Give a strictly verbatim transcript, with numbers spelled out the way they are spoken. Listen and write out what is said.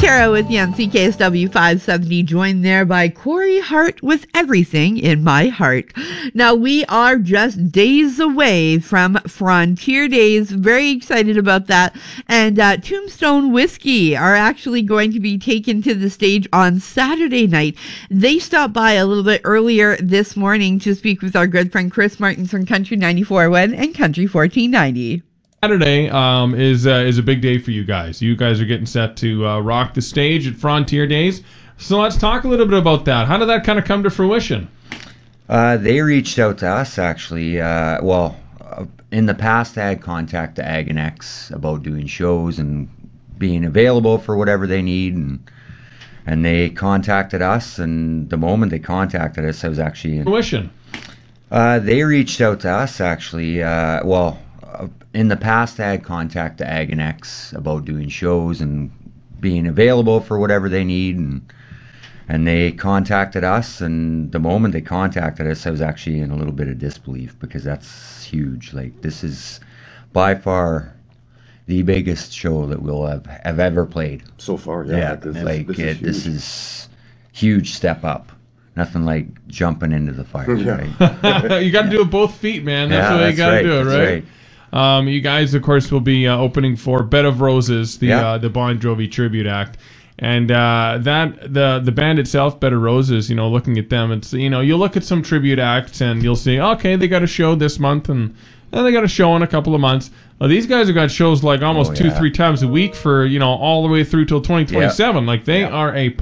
Tara with you on C K S W five seventy, joined there by Corey Hart with Everything in My Heart. Now, we are just days away from Frontier Days. Very excited about that. And uh, Tombstone Whiskey are actually going to be taken to the stage on Saturday night. They stopped by a little bit earlier this morning to speak with our good friend Chris Martins from Country ninety-four point one and Country fourteen ninety. Saturday um, is uh, is a big day for you guys. You guys are getting set to uh, rock the stage at Frontier Days. So let's talk a little bit about that. How did that kind of come to fruition? Uh, they reached out to us, actually. Uh, well, uh, in the past, I had contact to Ag and X about doing shows and being available for whatever they need, and and they contacted us. And the moment they contacted us, I was actually in Fruition. Uh, they reached out to us, actually. Uh, well. In the past, I had contact to Ag and X about doing shows and being available for whatever they need, and and they contacted us. And the moment they contacted us, I was actually in a little bit of disbelief, because that's huge. Like, this is by far the biggest show that we'll have, have ever played so far. Yeah, yeah this, like this, it, is this is huge step up. Nothing like jumping into the fire. Yeah. Right? You got to do it both feet, man. That's Yeah, the way you that's got to right, do it, that's right? right. Um, you guys, of course, will be uh, opening for Bed of Roses, the Yeah. uh, the Bon Jovi tribute act, and uh, that the the band itself, Bed of Roses. You know, looking at them, it's you know, you look at some tribute acts and you'll see, okay, they got a show this month, and then they got a show in a couple of months. Well, these guys have got shows like almost Oh, two, yeah. three times a week for you know all the way through till twenty twenty-seven. Like they Yeah. are a